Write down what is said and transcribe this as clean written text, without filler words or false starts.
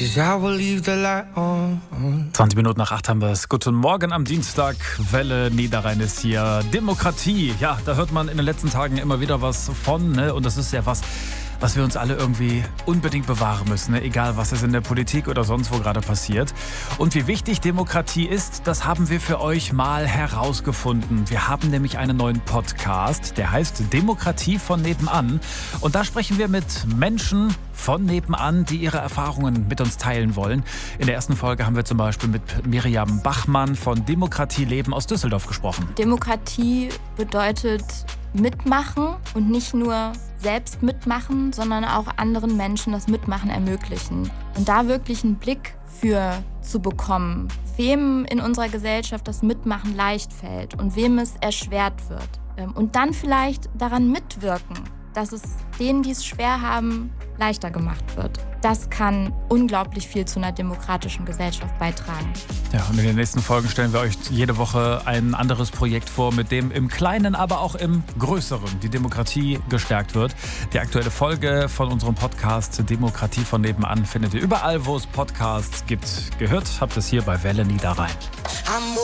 'cause I will leave the light on. 20 Minuten nach 8 haben wir es. Guten Morgen am Dienstag. Welle Niederrhein ist hier. Demokratie, ja, da hört man in den letzten Tagen immer wieder was von, ne? Und das ist ja was wir uns alle irgendwie unbedingt bewahren müssen, ne? Egal was es in der Politik oder sonst wo gerade passiert. Und wie wichtig Demokratie ist, das haben wir für euch mal herausgefunden. Wir haben nämlich einen neuen Podcast, der heißt Demokratie von nebenan. Und da sprechen wir mit Menschen von nebenan, die ihre Erfahrungen mit uns teilen wollen. In der ersten Folge haben wir zum Beispiel mit Miriam Bachmann von Demokratie Leben aus Düsseldorf gesprochen. Demokratie bedeutet mitmachen und nicht nur selbst mitmachen, sondern auch anderen Menschen das Mitmachen ermöglichen. Und da wirklich einen Blick für zu bekommen, wem in unserer Gesellschaft das Mitmachen leicht fällt und wem es erschwert wird. Und dann vielleicht daran mitwirken, dass es denen, die es schwer haben, leichter gemacht wird. Das kann unglaublich viel zu einer demokratischen Gesellschaft beitragen. Ja, und in den nächsten Folgen stellen wir euch jede Woche ein anderes Projekt vor, mit dem im Kleinen, aber auch im Größeren die Demokratie gestärkt wird. Die aktuelle Folge von unserem Podcast Demokratie von nebenan findet ihr überall, wo es Podcasts gibt. Gehört habt es hier bei Welle Niederrhein.